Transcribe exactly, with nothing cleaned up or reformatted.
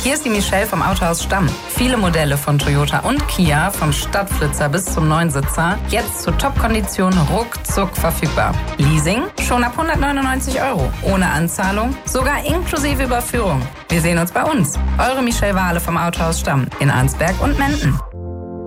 Hier ist die Michelle vom Autohaus Stamm. Viele Modelle von Toyota und Kia, vom Stadtflitzer bis zum Neunsitzer, jetzt zu Top-Konditionen ruckzuck verfügbar. Leasing schon ab hundertneunundneunzig Euro, ohne Anzahlung, sogar inklusive Überführung. Wir sehen uns bei uns. Eure Michelle Wahle vom Autohaus Stamm in Arnsberg und Menden.